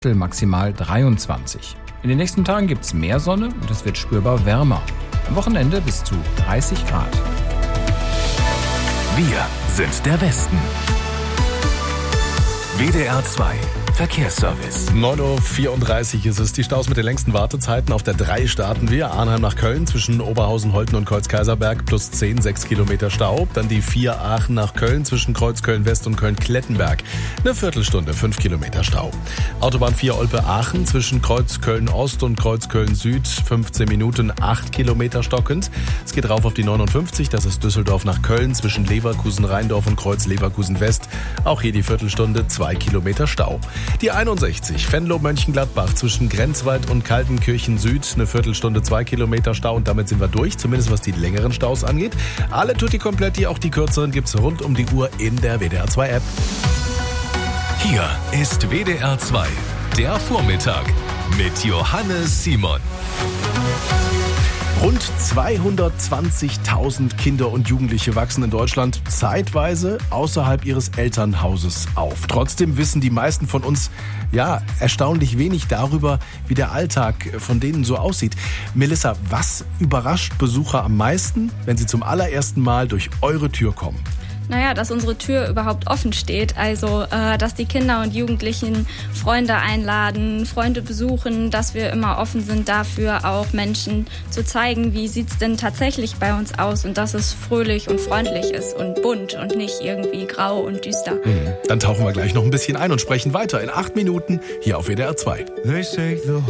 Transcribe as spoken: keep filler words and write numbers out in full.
maximal dreiundzwanzig. In den nächsten Tagen gibt es mehr Sonne und es wird spürbar wärmer. Am Wochenende bis zu dreißig Grad. Wir sind der Westen. W D R zwei Verkehrsservice. neun Uhr vierunddreißig ist es. Die Staus mit den längsten Wartezeiten. Auf der drei starten wir. Arnheim nach Köln zwischen Oberhausen, Holten und Kreuz-Kaiserberg plus zehn, sechs Kilometer Stau. Dann die vier Aachen nach Köln zwischen Kreuz-Köln-West und Köln-Klettenberg. Eine Viertelstunde, fünf Kilometer Stau. Autobahn vier Olpe-Aachen zwischen Kreuz-Köln-Ost und Kreuz-Köln-Süd. fünfzehn Minuten, acht Kilometer stockend. Es geht rauf auf die neunundfünfzig. Das ist Düsseldorf nach Köln zwischen Leverkusen-Rheindorf und Kreuz-Leverkusen-West. Auch hier die Viertelstunde, zwei Kilometer Stau. Die einundsechzig, Venlo-Mönchengladbach zwischen Grenzwald und Kaltenkirchen Süd, eine Viertelstunde, zwei Kilometer Stau und damit sind wir durch, zumindest was die längeren Staus angeht. Alle tutti kompletti, auch die kürzeren, gibt's rund um die Uhr in der W D R zwei App. Hier ist W D R zwei, der Vormittag mit Johannes Simon. Rund zweihundertzwanzigtausend Kinder und Jugendliche wachsen in Deutschland zeitweise außerhalb ihres Elternhauses auf. Trotzdem wissen die meisten von uns ja erstaunlich wenig darüber, wie der Alltag von denen so aussieht. Melissa, was überrascht Besucher am meisten, wenn sie zum allerersten Mal durch eure Tür kommen? Naja, dass unsere Tür überhaupt offen steht, also äh, dass die Kinder und Jugendlichen Freunde einladen, Freunde besuchen, dass wir immer offen sind dafür, auch Menschen zu zeigen, wie sieht's denn tatsächlich bei uns aus und dass es fröhlich und freundlich ist und bunt und nicht irgendwie grau und düster. Mhm. Dann tauchen wir gleich noch ein bisschen ein und sprechen weiter in acht Minuten hier auf W D R zwei. They say the